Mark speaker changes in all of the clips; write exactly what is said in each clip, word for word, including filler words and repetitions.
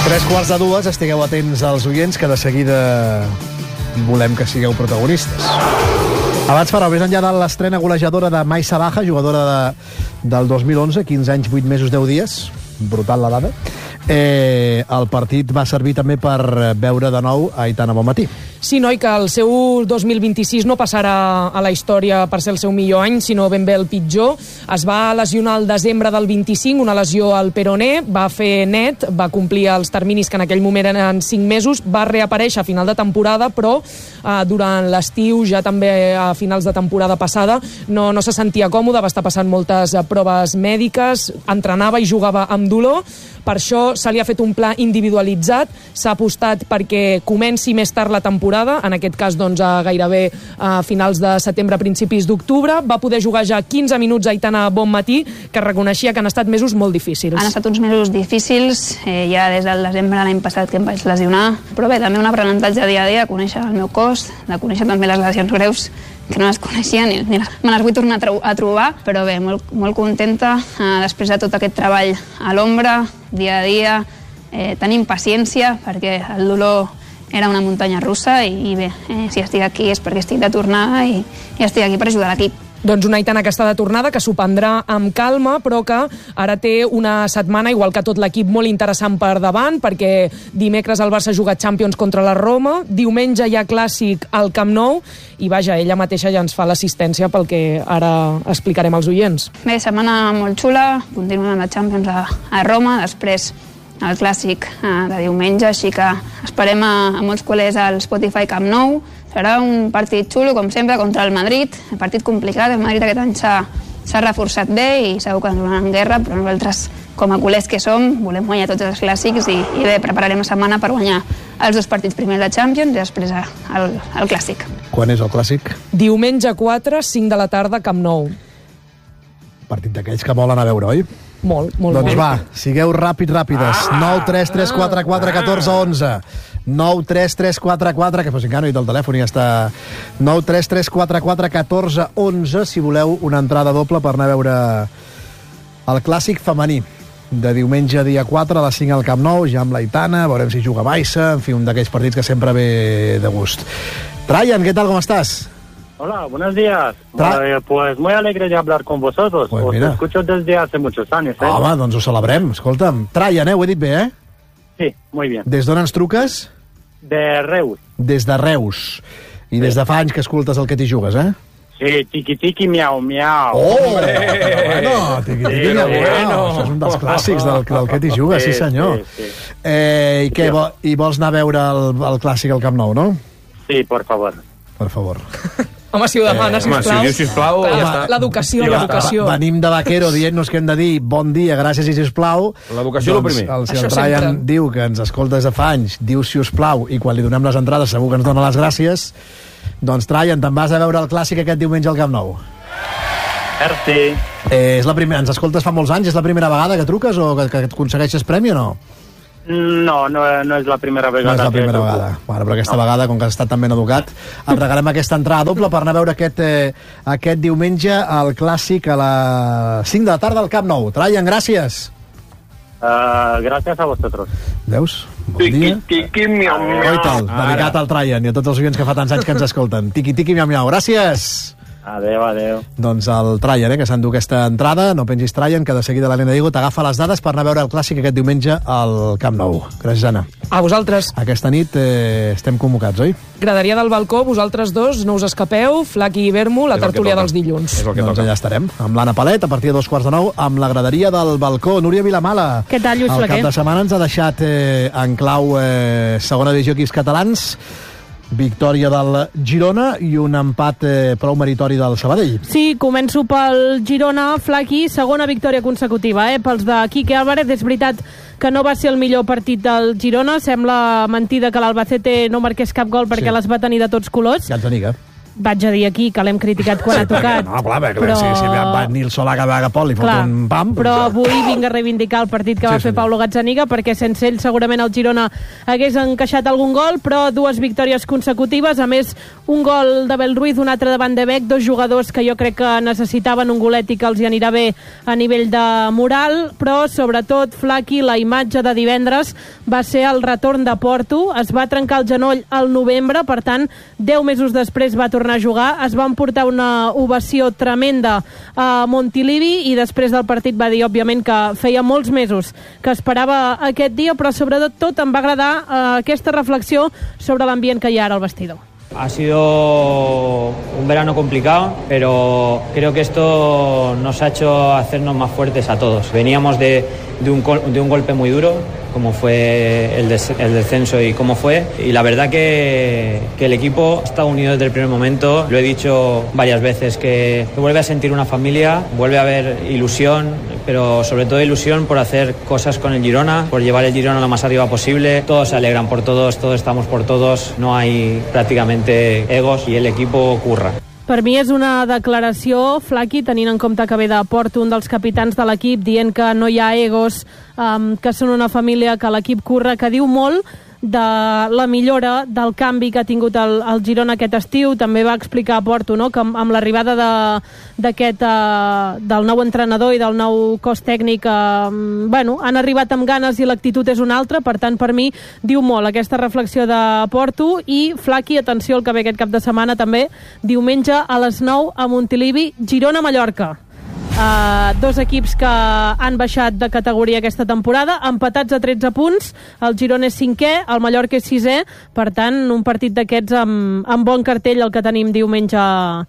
Speaker 1: Tres quarts de dues, estigueu atents als oients, que de seguida volem que sigueu protagonistes. Abans, però, més enllà de l'estrena golejadora de Mai Sabaja, jugadora de, del dos mil onze, quinze anys, vuit mesos, deu dies, brutal la dada, eh, el partit va servir també per veure de nou Aitana Bonmatí.
Speaker 2: Sí, noi, que el seu dos mil vint-i-sis no passarà a la història per ser el seu millor any, sinó ben bé el pitjor. Es va lesionar al desembre del vint-i-cinc, una lesió al peroné, va fer net, va complir els terminis que en aquell moment eren cinc mesos, va reaparèixer a final de temporada, però eh, durant l'estiu, ja també a finals de temporada passada, no, no se sentia còmode, va estar passant moltes proves mèdiques, entrenava i jugava amb dolor. Per això se li ha fet un pla individualitzat, s'ha apostat perquè comenci més tard la temporada, en aquest cas doncs, a gairebé a finals de setembre, principis d'octubre. Va poder jugar ja quinze minuts a Aitana Bonmatí, que reconeixia que han estat mesos molt difícils.
Speaker 3: Han estat uns mesos difícils, eh, ja des del desembre l'any passat que em vaig lesionar, però bé, també un aprenentatge dia a dia, conèixer el meu cos, de conèixer també les lesions greus, que no les coneixia ni, ni les, me les vull tornar a, a trobar, però bé, molt, molt contenta eh, després de tot aquest treball a l'ombra, dia a dia, eh, tenim paciència perquè el dolor era una muntanya russa i, i bé, eh, si estic aquí és perquè estic de tornada i, i estic aquí per ajudar l'equip.
Speaker 2: Doncs una Aitana que està de tornada, que s'ho prendrà amb calma, però que ara té una setmana, igual que tot l'equip, molt interessant per davant, perquè dimecres el Barça juga Champions contra la Roma, diumenge hi ha Clàssic al Camp Nou, i vaja, ella mateixa ja ens fa l'assistència pel que ara explicarem als oients.
Speaker 3: Bé, setmana molt xula, continuem amb la Champions a, a Roma, després el Clàssic eh, de diumenge, així que esperem a, a molts culers al Spotify Camp Nou. Serà un partit xulo, com sempre, contra el Madrid, un partit complicat. El Madrid aquest any s'ha reforçat bé i segur que ens donaran guerra, però nosaltres, com a culers que som, volem guanyar tots els clàssics i, i bé, prepararem la setmana per guanyar els dos partits, primer de Champions i després el, el Clàssic.
Speaker 1: Quan és el Clàssic?
Speaker 2: Diumenge quatre, cinc de la tarda, Camp Nou.
Speaker 1: Partit d'aquells que volen a veure, oi?
Speaker 2: Molt, molt,
Speaker 1: doncs
Speaker 2: molt.
Speaker 1: va, sigueu ràpid, ràpides. Ah, nou tres tres quatre quatre un quatre un u nou tres tres quatre quatre, que fos encara no he dit el telèfon i ja està. nou tres tres quatre quatre un quatre un u si voleu una entrada doble per anar a veure el Clàssic femení de diumenge dia quatre a les cinc al Camp Nou, ja amb l'Aitana, veurem si juga Baixa, en fi, un d'aquells partits que sempre ve de gust. Traian, què tal, com estàs?
Speaker 4: Hola, buenos días. Eh, pues muy alegre de hablar con vosotros.
Speaker 1: Pues
Speaker 4: Os
Speaker 1: mira.
Speaker 4: escucho desde hace muchos años. ¿eh?
Speaker 1: Home, doncs ho celebrem. Escolta'm, Traian, eh? Ho he dit bé, eh?
Speaker 4: Sí, muy bien.
Speaker 1: Des d'on ens truques?
Speaker 4: De Reus.
Speaker 1: Des de Reus. I des de fa anys que escoltes el que t'hi jugues, eh?
Speaker 4: Sí, tiqui tiqui miau miau.
Speaker 1: Oh, bueno, tiqui tiqui miau miau. Això és un dels clàssics del, del que t'hi jugues, sí, sí senyor.
Speaker 4: Sí, sí.
Speaker 1: Eh, I què, vo, i vols anar a veure el, el Clàssic al Camp Nou, no?
Speaker 4: Sí, por favor.
Speaker 1: Per favor.
Speaker 2: Home, si ho demana, eh, sisplau.
Speaker 5: Home, si ho dius, sisplau,
Speaker 2: ja
Speaker 5: home,
Speaker 2: està. L'educació,
Speaker 5: ja
Speaker 2: l'educació.
Speaker 1: Va, venim de Vaquero dient-nos que hem de dir bon dia, gràcies i sisplau.
Speaker 5: L'educació
Speaker 1: doncs,
Speaker 5: el primer.
Speaker 1: El, si
Speaker 2: Això
Speaker 1: el Brian
Speaker 2: sempre.
Speaker 1: diu que ens escolta des de fa anys, diu si us plau, i quan li donem les entrades segur que ens dona les gràcies, doncs Traian, te'n vas a veure el Clàssic aquest diumenge al Camp Nou.
Speaker 4: Merci.
Speaker 1: Eh, és la primera, ens escoltes fa molts anys, és la primera vegada que truques o que, que aconsegueixes premi o no?
Speaker 4: No, no, no és la primera vegada.
Speaker 1: No és la primera
Speaker 4: que
Speaker 1: vegada. Bueno, però aquesta
Speaker 4: no.
Speaker 1: vegada, com que has estat tan ben educat, et regalem aquesta entrada doble per anar a veure aquest, eh, aquest diumenge al Clàssic a les cinc de la tarda al Camp Nou. Traian, gràcies.
Speaker 4: Uh, gracias a vosotros.
Speaker 1: Veus? Bon dia.
Speaker 5: Tiqui, miau, miau.
Speaker 1: Oi tal, dedicat al Traian i a tots els oients que fa tants anys que ens escolten. Tiqui, tiqui, miau, miau. Gràcies.
Speaker 4: Adéu, adéu.
Speaker 1: Doncs el Traian, eh, que s'endú aquesta entrada, no pengis Traian, que de seguida l'Helena Diego t'agafa les dades per anar a veure el Clàssic aquest diumenge al Camp Nou. Gràcies, Anna.
Speaker 2: A vosaltres.
Speaker 1: Aquesta nit eh, estem convocats, oi?
Speaker 2: Graderia del balcó, vosaltres dos, no us escapeu, Flaqui i Vermo, la
Speaker 5: És el que
Speaker 2: tertúlia
Speaker 5: toca.
Speaker 2: dels dilluns.
Speaker 5: És el que
Speaker 1: Doncs
Speaker 5: toca.
Speaker 1: allà estarem, amb l'Anna Palet, a partir de dos quarts de nou, amb la graderia del balcó. Núria Vilamala.
Speaker 6: Què tal, Lluís
Speaker 1: El
Speaker 6: Flaquer?
Speaker 1: cap de setmana ens ha deixat eh, en clau eh, segona divisió equips catalans, victòria del Girona i un empat eh, prou meritori del Sabadell.
Speaker 6: Sí, començo pel Girona, Flaqui, segona victòria consecutiva, eh, pels de Quique Álvarez. És veritat que no va ser el millor partit del Girona, sembla mentida que l'Albacete no marqués cap gol perquè
Speaker 1: Sí.
Speaker 6: les va tenir de tots colors.
Speaker 1: Ja ens aniga.
Speaker 6: vaig a dir aquí que l'hem criticat quan
Speaker 1: sí,
Speaker 6: ha tocat.
Speaker 1: No, clar, perquè
Speaker 6: però...
Speaker 1: si, si va Nil Solà que va agafar li fot un pam...
Speaker 6: Però
Speaker 1: doncs...
Speaker 6: avui vinc a reivindicar el partit que
Speaker 1: sí,
Speaker 6: va fer
Speaker 1: senyor.
Speaker 6: Paulo Gazzaniga, perquè sense ell segurament el Girona hagués encaixat algun gol, però dues victòries consecutives, a més un gol de Bellruiz, un altre de Van de Beek, dos jugadors que jo crec que necessitaven un golet i que els hi anirà bé a nivell de moral, però sobretot, Flaqui, la imatge de divendres va ser el retorn de Porto, es va trencar el genoll al novembre, per tant, deu mesos després va tornar a jugar, es va emportar una ovació tremenda a Montilivi i després del partit va dir, òbviament, que feia molts mesos que esperava aquest dia, però sobretot tot em va agradar eh, aquesta reflexió sobre l'ambient que hi ha ara al vestidor.
Speaker 5: Ha sido un verano complicado, pero creo que esto nos ha hecho hacernos más fuertes a todos. Veníamos de, de, un, de un golpe muy duro, como fue el, des, el descenso y cómo fue, y la verdad que, que el equipo está unido desde el primer momento. Lo he dicho varias veces, que vuelve a sentir una familia, vuelve a haber ilusión, pero sobre todo ilusión por hacer cosas con el Girona, por llevar el Girona lo más arriba posible. Todos se alegran por todos, todos estamos por todos, no hay prácticamente egos y el equipo curra.
Speaker 6: Per mi és una declaració, Flaqui, tenint en compte que ve de Porto, un dels capitans de l'equip, dient que no hi ha egos, um, que són una família, que l'equip curra, que diu molt de la millora, del canvi que ha tingut el, el Girona aquest estiu. També va explicar a Porto, no?, que amb, amb l'arribada de, d'aquest, uh, del nou entrenador i del nou cos tècnic, uh, bueno, han arribat amb ganes i l'actitud és una altra. Per tant, per mi, diu molt aquesta reflexió de Porto. I Flaqui, atenció al que ve aquest cap de setmana també, diumenge a les nou a Montilivi, Girona-Mallorca. Uh, dos equips que han baixat de categoria aquesta temporada, empatats a tretze punts, el Girona és cinquè, el Mallorca és sisè, per tant, un partit d'aquests amb, amb bon cartell, el que tenim diumenge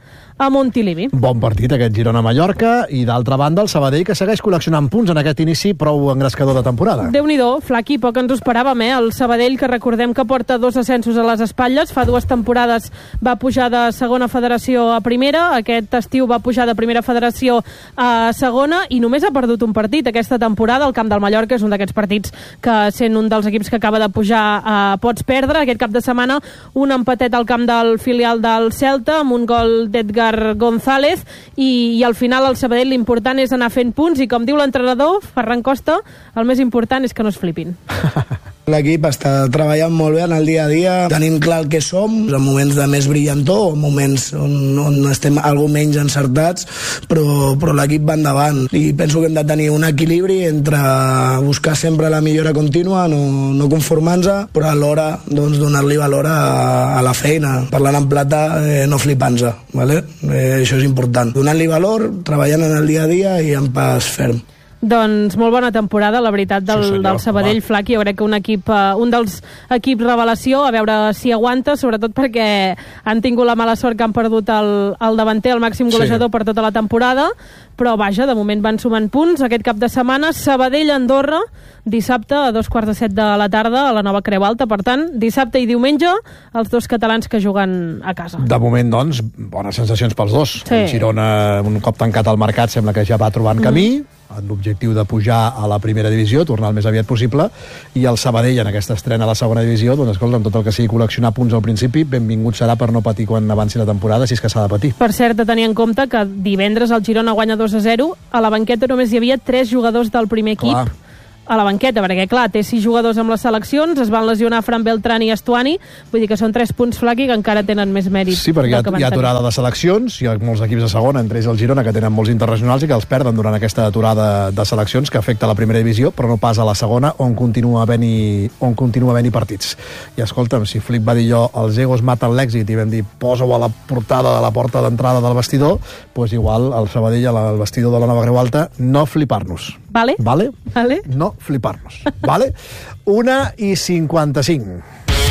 Speaker 6: a Montilivi.
Speaker 1: Bon partit aquest Girona-Mallorca, i d'altra banda el Sabadell, que segueix col·leccionant punts en aquest inici prou engrescador de temporada.
Speaker 6: Déu-n'hi-do, Flaqui, poc ens ho esperàvem, eh? El Sabadell, que recordem que porta dos ascensos a les espatlles, fa dues temporades va pujar de segona federació a primera, aquest estiu va pujar de primera federació a segona i només ha perdut un partit aquesta temporada. El camp del Mallorca és un d'aquests partits que, sent un dels equips que acaba de pujar, eh, pots perdre. Aquest cap de setmana un empatet al camp del filial del Celta amb un gol d'Edgar González i, i al final al Sabadell l'important és anar fent punts i, com diu l'entrenador Ferran Costa, el més important és que no es flipin.
Speaker 7: L'equip està treballant molt bé en el dia a dia, tenint clar el que som, en moments de més brillantor, en moments on, on estem algo menys encertats, però, però l'equip va endavant. I penso que hem de tenir un equilibri entre buscar sempre la millora contínua, no, no conformar-nos, però alhora doncs, donar-li valor a, a la feina. Parlant en plata, eh, no flipant-se, ¿vale? Eh, això és important. Donant-li valor, treballant en el dia a dia i en pas ferm.
Speaker 6: Doncs molt bona temporada, la veritat, del, sí, senyor, del Sabadell, home. Flaqui. Jo crec que un equip, uh, un dels equips revelació, a veure si aguanta, sobretot perquè han tingut la mala sort que han perdut el, el davanter, el màxim golejador, sí, per tota la temporada, però vaja, de moment van sumant punts. Aquest cap de setmana, Sabadell-Andorra, dissabte a dos quarts de set de la tarda a la nova Creu Alta. Per tant, dissabte i diumenge, els dos catalans que juguen a casa.
Speaker 1: De moment, doncs, bones sensacions pels dos. Sí. El Girona, un cop tancat el mercat, sembla que ja va trobant camí, mm. amb l'objectiu de pujar a la primera divisió, tornar el més aviat possible, i el Sabadell, en aquesta estrena a la segona divisió, doncs, escolta, amb tot el que sigui col·leccionar punts al principi, benvingut serà per no patir quan avanci la temporada, si és que s'ha de patir.
Speaker 6: Per cert, de tenir en compte que divendres el Girona guanya dos a zero, a la banqueta només hi havia tres jugadors del primer equip, clar, a la banqueta, perquè clar, té sis jugadors amb les seleccions, es van lesionar Fran Beltrán i Estuani, vull dir que són tres punts, Flaqui, que encara tenen més mèrit.
Speaker 1: Sí, perquè hi ha, hi ha aturada de seleccions, hi ha molts equips de segona, entre ells el Girona, que tenen molts internacionals i que els perden durant aquesta aturada de seleccions que afecta la primera divisió, però no pas a la segona, on continua havent-hi, on continua havent-hi partits. I escolta'm, si Flip va dir jo, els egos maten l'èxit, i vam dir, posa-ho a la portada de la porta d'entrada del vestidor, doncs igual el Sabadell al vestidor de la nova Creu Alta, no flipar-nos.
Speaker 6: Vale.
Speaker 1: Vale?
Speaker 6: Vale.
Speaker 1: No flipar-nos. Vale? Una i cinquanta-cinc.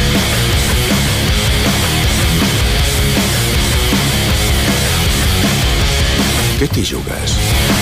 Speaker 8: Què t'hi jugues?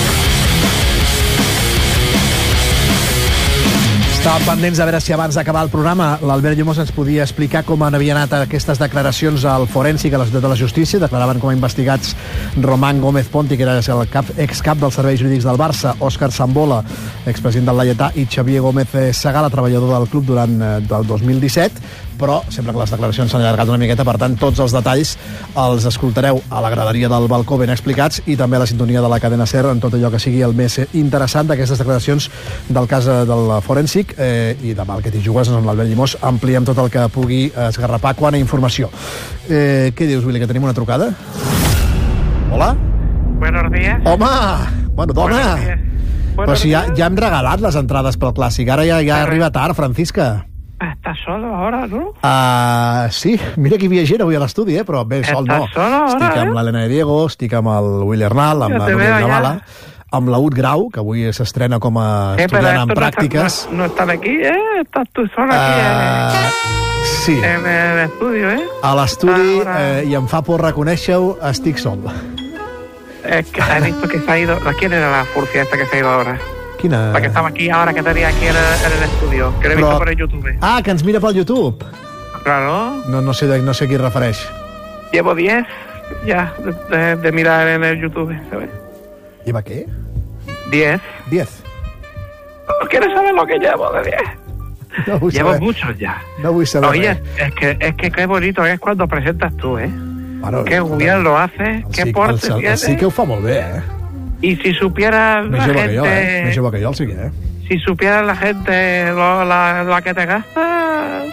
Speaker 1: Estàvem pendents a veure si abans d'acabar el programa l'Albert Llimós ens podia explicar com havien anat aquestes declaracions al forènsic, a la Ciutat de la Justícia. Declaraven com a investigats Román Gómez Ponti, que era el cap, excap dels serveis jurídics del Barça, Òscar Sambola, expresident del Laietà, i Xavier Gómez Segala, treballador del club durant del dos mil disset. però sembla que les declaracions s'han allargat una miqueta, per tant, tots els detalls els escoltareu a la graderia del balcó ben explicats i també a la sintonia de la cadena SER en tot allò que sigui el més interessant d'aquestes declaracions del cas del Forènsic, eh, i demà el que t'hi jugues amb l'Albert Llimós ampliem tot el que pugui esgarrapar quant a informació. Eh, què dius, Willy, que tenim una trucada? Hola?
Speaker 9: Buenos días.
Speaker 1: Home! Bueno, dona! Però si ja, ja hem regalat les entrades pel Clàssic, ara ja, ja arriba tard, Francisca.
Speaker 9: Estás solo ahora, ¿no?
Speaker 1: Uh, sí, mira que viatgera avui a l'estudi, eh? Però bé, sol no.
Speaker 9: Estàs solo ahora,
Speaker 1: estic amb
Speaker 9: eh?
Speaker 1: l'Helena de Diego, estic amb el Willy Arnal, amb la Núria Gavala, amb la Ut Grau, que avui s'estrena com a
Speaker 9: eh,
Speaker 1: estudiant en
Speaker 9: no
Speaker 1: pràctiques.
Speaker 9: No, no están aquí, ¿eh? Estás tú sola aquí,
Speaker 1: Uh,
Speaker 9: eh?
Speaker 1: sí.
Speaker 9: En el estudio, ¿eh?
Speaker 1: A l'estudi,
Speaker 9: Ahora.
Speaker 1: eh, i em fa por reconèixer-ho, estic sol.
Speaker 9: Es que he visto que se ha ido... ¿Quién era la furcia esta que se ha ido ahora?
Speaker 1: Quina?
Speaker 9: La que estaba aquí ahora, que tenía aquí en el, en el estudio. Que lo he
Speaker 1: Però...
Speaker 9: visto por el YouTube.
Speaker 1: Ah, que ens mira pel YouTube.
Speaker 9: Claro.
Speaker 1: No, no, sé, no sé a qui refereix.
Speaker 9: Llevo diez ya de, de, de mirar en el YouTube, ¿sabes?
Speaker 1: ¿Lleva qué?
Speaker 9: diez.
Speaker 1: diez.
Speaker 9: ¿No quieres saber lo que llevo de diez?
Speaker 1: No vull
Speaker 9: Llevo
Speaker 1: saber.
Speaker 9: muchos ya.
Speaker 1: No vull saber.
Speaker 9: Oye,
Speaker 1: res.
Speaker 9: es que, es que qué bonito es cuando presentas tú, ¿eh?
Speaker 1: Bueno,
Speaker 9: qué bien lo haces, qué
Speaker 1: sí,
Speaker 9: porte
Speaker 1: el, el,
Speaker 9: tienes.
Speaker 1: sí que ho fa molt bé, eh?
Speaker 9: Y si supiera
Speaker 1: Més
Speaker 9: la
Speaker 1: jove
Speaker 9: gente...
Speaker 1: que jo, eh? Més jove que jo, el sí que, eh?
Speaker 9: Si supiera la gente lo, la, la que te gastas...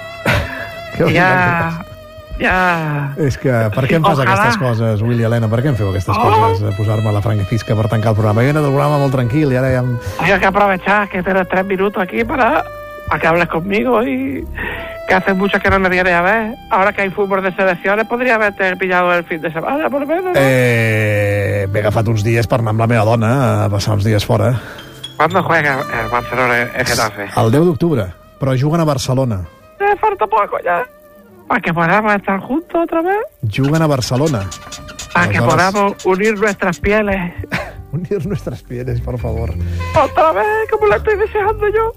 Speaker 9: ya... ya...
Speaker 1: És que, per què em fas
Speaker 9: Ojalà.
Speaker 1: aquestes coses, Willy, Helena? Per què em feu aquestes
Speaker 9: Oh.
Speaker 1: coses? A posar-me la Francisca per tancar el programa. Jo he anat al programa molt tranquil i ara ja em...
Speaker 9: Hay que aprovechar que tienes tres minutos aquí para, para que hables conmigo y que hace mucho que no me vienes a ver. Ahora que hay fútbol de selecciones, podría haberte pillado el fin de semana, por lo menos. ¿no?
Speaker 1: Eh, M'he agafat uns dies per anar amb la meva dona a passar uns dies fora.
Speaker 9: ¿Cuándo juega el Barcelona en Getafe?
Speaker 1: El deu d'octubre, però juguen a Barcelona.
Speaker 9: Eh, falta poco ya. Para que podamos estar juntos otra vez.
Speaker 1: Juguen a Barcelona.
Speaker 9: Para que
Speaker 1: Aleshores,
Speaker 9: podamos unir nuestras pieles.
Speaker 1: Unir nuestras pieles, por favor.
Speaker 9: Otra vez, como la estoy deseando yo.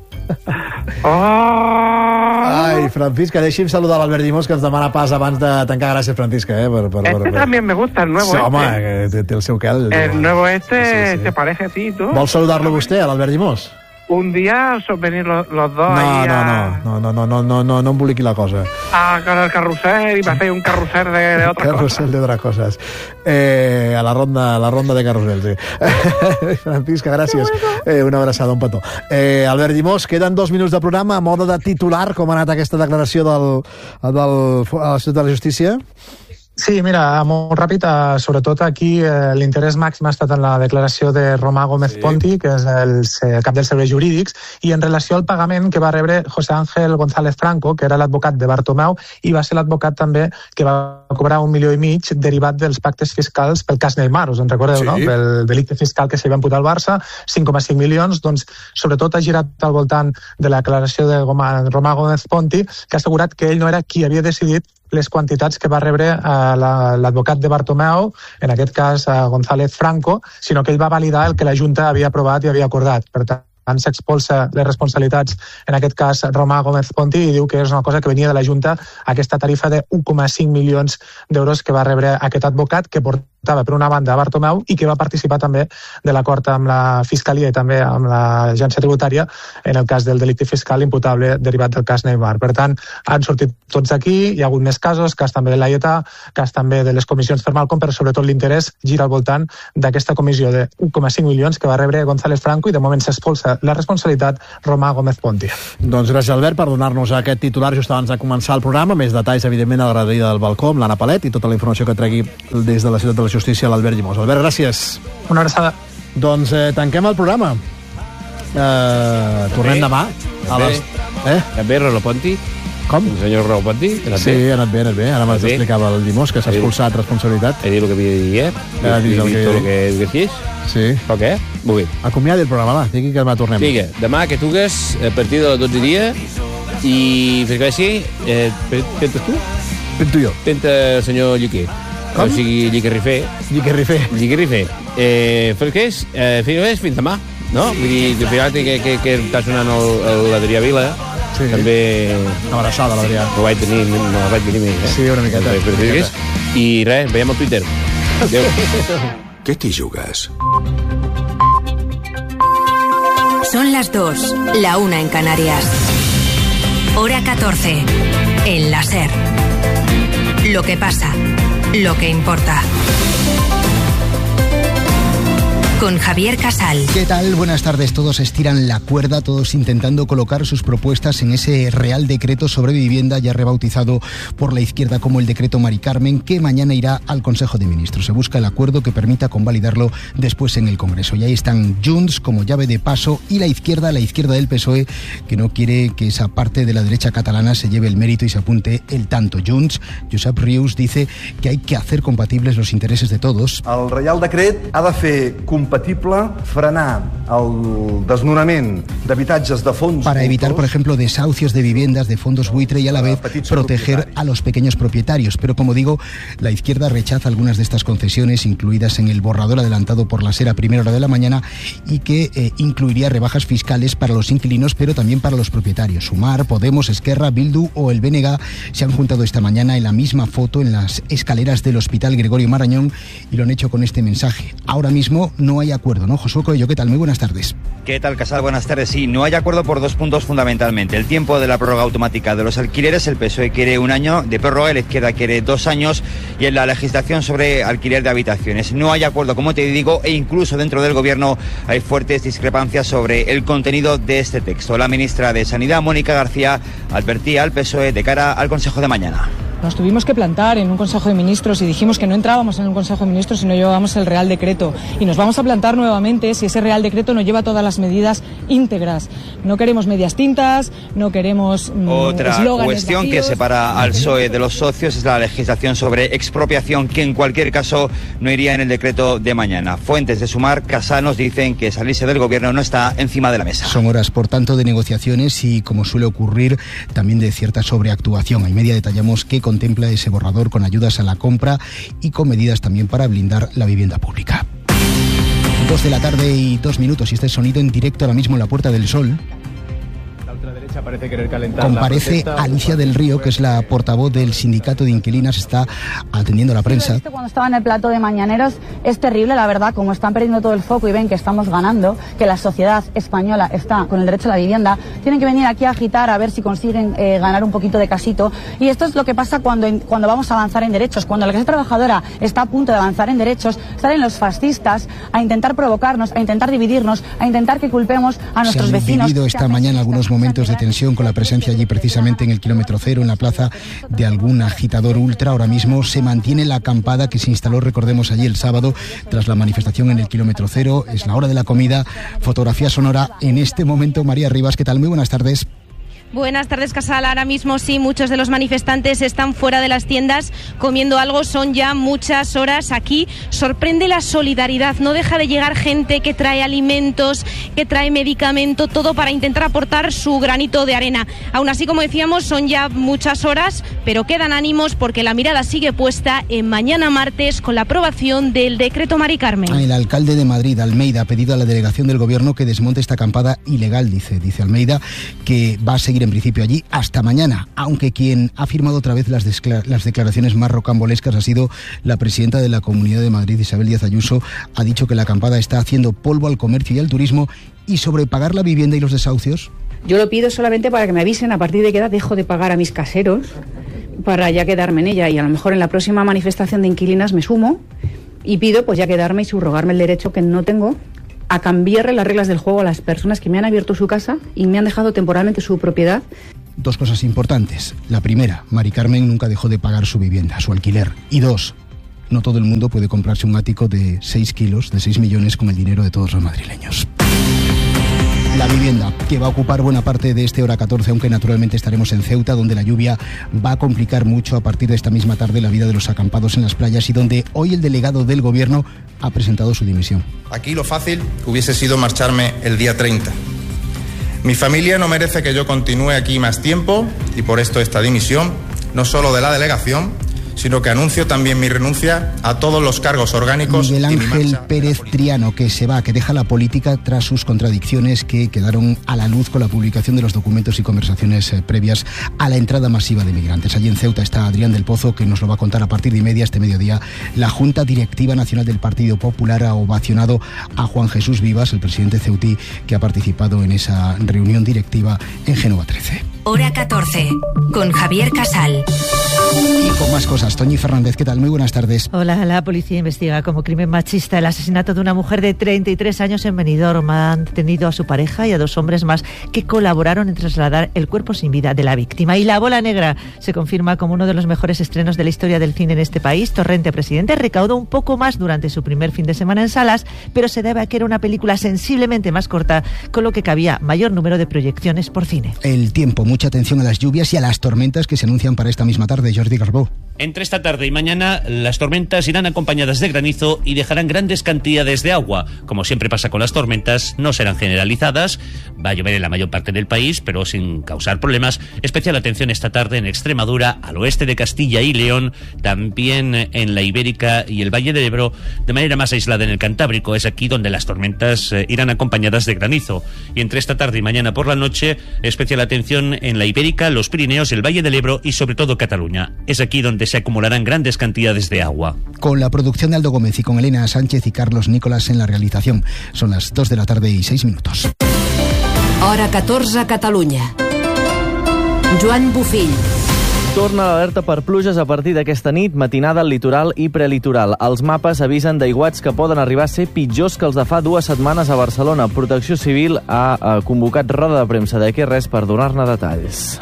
Speaker 9: Oh.
Speaker 1: Ai, Francisca, deixi'm saludar l'Albert Llimós, que ens demana pas abans de tancar. Gràcies, Francisca, eh? Per, per,
Speaker 9: Este
Speaker 1: per, per...
Speaker 9: también me gusta, el nuevo
Speaker 1: Sí,
Speaker 9: este.
Speaker 1: home, que té, té el seu quel.
Speaker 9: El nuevo este
Speaker 1: Sí, sí.
Speaker 9: te parece a ti, ¿tú?
Speaker 1: Vol saludar-lo vostè, a l'Albert Llimós?
Speaker 9: Un día son venir los, los dos
Speaker 1: No,
Speaker 9: ahí
Speaker 1: no,
Speaker 9: a,
Speaker 1: no, no, no, no, no, no, no emboliqui la cosa.
Speaker 9: a con el carrusel y me hacéis un carrusel de, de otras cosas.
Speaker 1: Carrusel de otras cosas. Eh, a la ronda, a la ronda de carrusel, sí. Francisca, gràcies. Eh, una abraçada, un petó. Eh, Albert Llimós, queden dos minuts de programa a mode de titular, com ha anat aquesta declaració del, del, a la Ciutat de la Justícia.
Speaker 10: Sí, mira, molt ràpid, eh, sobretot aquí eh, l'interès màxim ha estat en la declaració de Romà Gómez sí. Ponti, que és el, el cap dels serveis jurídics, i en relació al pagament que va rebre José Ángel González Franco, que era l'advocat de Bartomeu, i va ser l'advocat també que va cobrar un milió i mig derivat dels pactes fiscals pel cas Neymar, us en recordeu, sí. no? Pel delicte fiscal que s'hi va imputar al Barça, cinc coma cinc milions, doncs sobretot ha girat al voltant de la declaració de Romà Gómez Ponti, que ha assegurat que ell no era qui havia decidit les quantitats que va rebre eh, l'advocat de Bartomeu, en aquest cas eh, González Franco, sinó que ell va validar el que la Junta havia aprovat i havia acordat. Per tant, s'expulsa les responsabilitats, en aquest cas Romà Gómez Ponti, i diu que és una cosa que venia de la Junta, aquesta tarifa de un coma cinc milions d'euros que va rebre aquest advocat, que portava per una banda a Bartomeu i que va participar també de l'acord amb la Fiscalia i també amb l'Agència Tributària en el cas del delicte fiscal imputable derivat del cas Neymar. Per tant, han sortit tots aquí, hi ha hagut més casos, cas també de l'Aietà, cas també de les comissions Fermalcom, però sobretot l'interès gira al voltant d'aquesta comissió de un coma cinc milions que va rebre González Franco, i de moment s'expulsa la responsabilitat Romà Gómez Ponti.
Speaker 1: Doncs gràcies, Albert, per donar-nos aquest titular just abans de començar el programa. Més detalls, evidentment, a la graderia del balcó amb l'Anna Palet i tota la informació que tregui des de la Ciutat de la Justícia l'Albert Llimós. Albert, gràcies.
Speaker 10: Una abraçada.
Speaker 1: Doncs eh, tanquem el programa. Eh, tornem demà. A les... Eh?
Speaker 11: Anat bé, Rolo Ponti?
Speaker 1: Com?
Speaker 11: El senyor Rolo Ponti?
Speaker 1: Sí, ha anat bé, ha anat bé. Ara m'has d'explicava el Llimós, que s'ha expulsat responsabilitat.
Speaker 11: He dit el que havia de dir, eh?
Speaker 1: Ha dit el que havia de dir.
Speaker 11: El que dius?
Speaker 1: Sí.
Speaker 11: Però què? Molt bé.
Speaker 1: Acomiadi el programa, va. Digui que demà tornem.
Speaker 11: Vinga, demà que tugues a partir de les dotze dia i fins que vagi, eh, pentes tu?
Speaker 1: Pento jo.
Speaker 11: Penta el senyor Lliquer.
Speaker 1: Com?
Speaker 11: O sigui, Lliquerrifer.
Speaker 1: Lliquerrifer.
Speaker 11: Lliquerrifer. Eh, fins que és, eh, fins, fins demà, no? Vull dir, que fíjate que, que, que està sonant l'Adrià Vila.
Speaker 1: Sí.
Speaker 11: També...
Speaker 1: Una abraçada, l'Adrià.
Speaker 11: No vaig tenir, no la vaig tenir més, eh?
Speaker 1: Sí, una miqueta.
Speaker 11: Doncs, una miqueta. I res, veiem al Twitter. Adéu.
Speaker 8: ¿Qué te jugas?
Speaker 12: Son las dos, la una en Canarias. Hora catorce. El la SER. Lo que pasa, lo que importa. Con Javier Casal.
Speaker 13: ¿Qué tal? Buenas tardes. Todos estiran la cuerda, todos intentando colocar sus propuestas en ese Real Decreto sobre vivienda, ya rebautizado por la izquierda como el Decreto Mari Carmen, que mañana irá al Consejo de Ministros. Se busca el acuerdo que permita convalidarlo después en el Congreso. Y ahí están Junts como llave de paso y la izquierda, la izquierda del P S O E, que no quiere que esa parte de la derecha catalana se lleve el mérito y se apunte el tanto. Junts, Josep Rius, dice que hay que hacer compatibles los intereses de todos.
Speaker 14: El Real Decret ha de fer compatible frenar el desnonament d'habitatges de fons
Speaker 13: para evitar, por ejemplo, desahucios de viviendas de fondos buitre y a la vez proteger a los pequeños propietarios. Pero como digo, la izquierda rechaza algunas de estas concesiones incluidas en el borrador adelantado por la SER a primera hora de la mañana y que eh, incluiría rebajas fiscales para los inquilinos, pero también para los propietarios. Sumar, Podemos, Esquerra, Bildu o el B N G se han juntado esta mañana en la misma foto en las escaleras del Hospital Gregorio Marañón y lo han hecho con este mensaje: ahora mismo no hay acuerdo, ¿no? Josué Coello, ¿qué tal? Muy buenas tardes.
Speaker 15: ¿Qué tal, Casal? Buenas tardes. Sí, no hay acuerdo por dos puntos fundamentalmente. El tiempo de la prórroga automática de los alquileres, el P S O E quiere un año de prórroga, la izquierda quiere dos años, y en la legislación sobre alquiler de habitaciones. No hay acuerdo, como te digo, e incluso dentro del gobierno hay fuertes discrepancias sobre el contenido de este texto. La ministra de Sanidad, Mónica García, advertía al P S O E de cara al Consejo de mañana.
Speaker 2: Nos tuvimos que plantar en un Consejo de Ministros y dijimos que no entrábamos en un Consejo de Ministros si no llevábamos el Real Decreto. Y nos vamos a plantar nuevamente si ese Real Decreto no lleva todas las medidas íntegras. No queremos medias tintas, no queremos mmm,
Speaker 15: Otra cuestión
Speaker 2: vacíos.
Speaker 15: Que separa al P S O E de los socios es la legislación sobre expropiación, que en cualquier caso no iría en el decreto de mañana. Fuentes de Sumar, Casal, nos dicen que salirse del gobierno no está encima de la mesa.
Speaker 13: Son horas, por tanto, de negociaciones y, como suele ocurrir, también de cierta sobreactuación. En media detallamos que contempla ese borrador con ayudas a la compra y con medidas también para blindar la vivienda pública. Dos de la tarde y dos minutos y este sonido en directo ahora mismo en la Puerta del Sol.
Speaker 16: Parece querer calentar.
Speaker 13: Comparece
Speaker 16: la
Speaker 13: Alicia del Río, que es la portavoz del sindicato de inquilinas, está atendiendo a la prensa.
Speaker 17: Cuando estaba en el plató de Mañaneros es terrible, la verdad, como están perdiendo todo el foco y ven que estamos ganando, que la sociedad española está con el derecho a la vivienda, tienen que venir aquí a agitar a ver si consiguen eh, ganar un poquito de casito. Y esto es lo que pasa cuando, cuando vamos a avanzar en derechos. Cuando la clase trabajadora está a punto de avanzar en derechos, salen los fascistas a intentar provocarnos, a intentar dividirnos, a intentar que culpemos a nuestros
Speaker 13: Se han
Speaker 17: vecinos.
Speaker 13: vivido esta mañana algunos momentos de tensión con la presencia allí precisamente en el kilómetro cero, en la plaza, de algún agitador ultra. Ahora mismo se mantiene la acampada que se instaló, recordemos, allí el sábado tras la manifestación en el kilómetro cero. Es la hora de la comida. Fotografía sonora en este momento. María Rivas, ¿qué tal? Muy buenas tardes.
Speaker 18: Buenas tardes, Casal. Ahora mismo sí, muchos de los manifestantes están fuera de las tiendas comiendo algo. Son ya muchas horas aquí. Sorprende la solidaridad. No deja de llegar gente que trae alimentos, que trae medicamento, todo para intentar aportar su granito de arena. Aún así, como decíamos, son ya muchas horas, pero quedan ánimos porque la mirada sigue puesta en mañana martes con la aprobación del decreto Mari Carmen.
Speaker 13: El alcalde de Madrid, Almeida, ha pedido a la delegación del gobierno que desmonte esta acampada ilegal, dice, dice Almeida, que va a seguir en principio allí hasta mañana, aunque quien ha firmado otra vez las, las declaraciones más rocambolescas ha sido la presidenta de la Comunidad de Madrid, Isabel Díaz Ayuso. Ha dicho que la acampada está haciendo polvo al comercio y al turismo. ¿Y sobre pagar la vivienda y los desahucios?
Speaker 19: Yo lo pido solamente para que me avisen a partir de qué edad dejo de pagar a mis caseros para ya quedarme en ella, y a lo mejor en la próxima manifestación de inquilinas me sumo y pido pues ya quedarme y subrogarme el derecho que no tengo a cambiarle las reglas del juego a las personas que me han abierto su casa y me han dejado temporalmente su propiedad.
Speaker 13: Dos cosas importantes. La primera, Mari Carmen nunca dejó de pagar su vivienda, su alquiler. Y dos, no todo el mundo puede comprarse un ático de seis kilos, de seis millones, con el dinero de todos los madrileños. La vivienda, que va a ocupar buena parte de este hora catorce, aunque naturalmente estaremos en Ceuta, donde la lluvia va a complicar mucho a partir de esta misma tarde la vida de los acampados en las playas y donde hoy el delegado del gobierno ha presentado su dimisión.
Speaker 20: Aquí lo fácil hubiese sido marcharme el día treinta. Mi familia no merece que yo continúe aquí más tiempo y por esto esta dimisión, no solo de la delegación, sino que anuncio también mi renuncia a todos los cargos orgánicos.
Speaker 13: Miguel Ángel Pérez Triano, que se va, que deja la política tras sus contradicciones que quedaron a la luz con la publicación de los documentos y conversaciones eh, previas a la entrada masiva de migrantes. Allí en Ceuta está Adrián del Pozo, que nos lo va a contar a partir de media este mediodía. La Junta Directiva Nacional del Partido Popular ha ovacionado a Juan Jesús Vivas, el presidente ceutí, que ha participado en esa reunión directiva en Génova trece.
Speaker 12: Hora catorce, con Javier Casal.
Speaker 13: Y con más cosas, Toñi Fernández, ¿qué tal? Muy buenas tardes.
Speaker 21: Hola, la policía investiga como crimen machista el asesinato de una mujer de treinta y tres años en Benidorm. Han detenido a su pareja y a dos hombres más que colaboraron en trasladar el cuerpo sin vida de la víctima. Y La Bola Negra se confirma como uno de los mejores estrenos de la historia del cine en este país. Torrente Presidente recaudó un poco más durante su primer fin de semana en salas, pero se debe a que era una película sensiblemente más corta, con lo que cabía mayor número de proyecciones por cine.
Speaker 13: El tiempo, mucha atención a las lluvias y a las tormentas que se anuncian para esta misma tarde. Jordi Garbó.
Speaker 22: Entre esta tarde y mañana, las tormentas irán acompañadas de granizo y dejarán grandes cantidades de agua. Como siempre pasa con las tormentas, no serán generalizadas. Va a llover en la mayor parte del país, pero sin causar problemas. Especial atención esta tarde en Extremadura, al oeste de Castilla y León, también en la Ibérica y el Valle del Ebro, de manera más aislada en el Cantábrico. Es aquí donde las tormentas eh, irán acompañadas de granizo. Y entre esta tarde y mañana por la noche, especial atención en la Ibérica, los Pirineos, el Valle del Ebro y sobre todo Cataluña. Es aquí donde se acumularán grandes cantidades de agua.
Speaker 13: Con la producción de Aldo Gómez y con Elena Sánchez y Carlos Nicolás en la realización. Son las dos de la tarde y seis minutos.
Speaker 12: Hora catorze a Catalunya. Joan Bufill.
Speaker 23: Torna l'alerta per pluges a partir d'aquesta nit, matinada al litoral i prelitoral. Els mapes avisen d'aiguats que poden arribar a ser pitjors que els de fa dues setmanes a Barcelona. Protecció Civil ha convocat roda de premsa de Què Res per donar-ne detalls.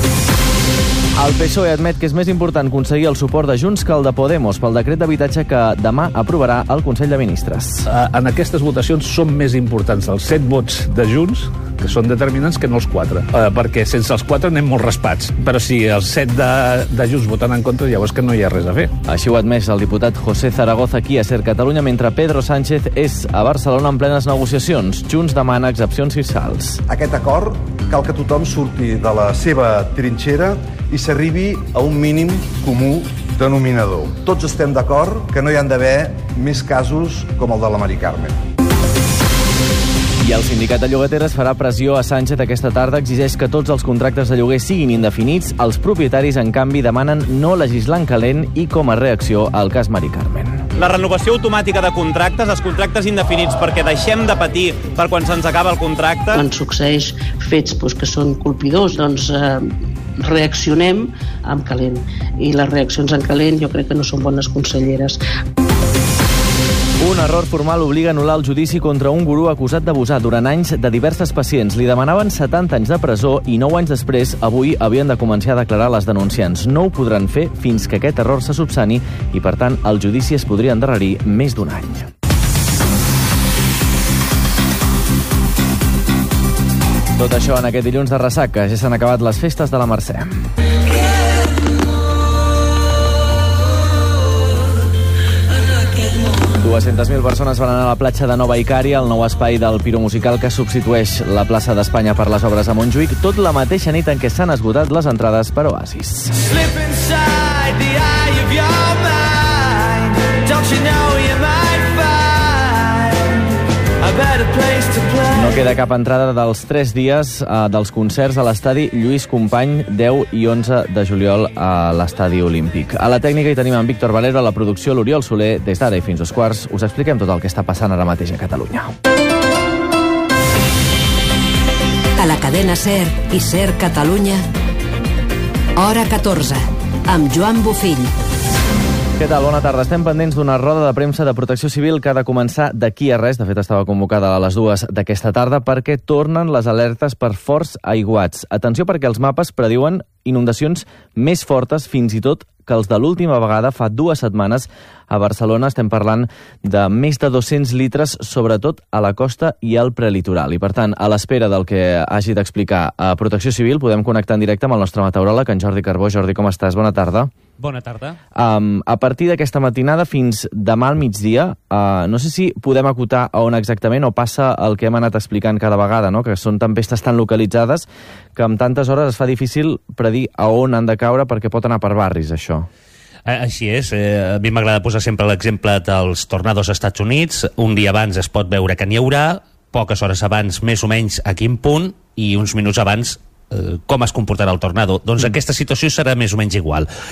Speaker 23: El P S O E admet que és més important aconseguir el suport de Junts que el de Podemos pel decret d'habitatge que demà aprovarà el Consell de Ministres.
Speaker 24: En aquestes votacions són més importants els set vots de Junts, que són determinants, que no els quatre. Eh, perquè sense els quatre anem molt raspats. Però si els set de, de Junts voten en contra, llavors que no hi ha res a fer.
Speaker 23: Així ho ha admès el diputat José Zaragoza aquí a Ser Catalunya, mentre Pedro Sánchez és a Barcelona en plenes negociacions. Junts demana excepcions fiscals.
Speaker 14: Aquest acord cal que tothom surti de la seva trinxera i s'arribi a un mínim comú denominador. Tots estem d'acord que no hi han d'haver més casos com el de la Mari Carmen.
Speaker 23: I el sindicat de llogateres farà pressió a Sánchez aquesta tarda, exigeix que tots els contractes de lloguer siguin indefinits. Els propietaris, en canvi, demanen no legislar en calent i com a reacció al cas Mari Carmen.
Speaker 25: La renovació automàtica de contractes, els contractes indefinits, perquè deixem de patir per quan se'ns acaba el contracte.
Speaker 26: Quan succeeix fets doncs, que són colpidors, doncs eh, reaccionem en calent. I les reaccions en calent jo crec que no són bones conselleres.
Speaker 23: Un error formal obliga a anul·lar el judici contra un gurú acusat d'abusar durant anys de diverses pacients. Li demanaven setanta anys de presó i nou anys després, avui, havien de començar a declarar les denunciants. No ho podran fer fins que aquest error se subsani i, per tant, el judici es podria endarrerir més d'un any. Tot això en aquest dilluns de ressaca. Ja s'han acabat les festes de la Mercè. dues-centes mil persones van anar a la platja de Nova Icària, el nou espai del piromusical que substitueix la plaça d'Espanya per les obres a Montjuïc, tot la mateixa nit en què s'han esgotat les entrades per Oasis. No queda cap entrada dels tres dies eh, dels concerts a l'estadi Lluís Company, deu i onze de juliol a l'estadi Olímpic. A la tècnica hi tenim en Víctor Valero, a la producció l'Oriol Soler. Des d'ara i fins dos quarts us expliquem tot el que està passant ara mateix a Catalunya.
Speaker 12: A la cadena Ser i Ser Catalunya, Hora catorze, amb Joan Bufill.
Speaker 23: Què tal? Bona tarda. Estem pendents d'una roda de premsa de Protecció Civil que ha de començar d'aquí a res. De fet, estava convocada a les dues d'aquesta tarda perquè tornen les alertes per forts aiguats. Atenció perquè els mapes prediuen inundacions més fortes fins i tot que els de l'última vegada, fa dues setmanes, a Barcelona. Estem parlant de més de dos-cents litres, sobretot a la costa i al prelitoral. I, per tant, a l'espera del que hagi d'explicar a Protecció Civil, podem connectar en directe amb el nostre meteoròleg, en Jordi Carbó. Jordi, com estàs? Bona tarda.
Speaker 27: Bona tarda.
Speaker 23: Um, a partir d'aquesta matinada fins demà al migdia, uh, no sé si podem acotar a on exactament o passa el que hem anat explicant cada vegada, no? Que són tempestes tan localitzades que amb tantes hores es fa difícil predir a on han de caure perquè pot anar per barris, això.
Speaker 27: Així és. A mi m'agrada posar sempre l'exemple dels tornados als Estats Units. Un dia abans es pot veure que n'hi haurà, poques hores abans, més o menys, a quin punt, i uns minuts abans com es comportarà el tornado. Doncs aquesta situació serà més o menys igual.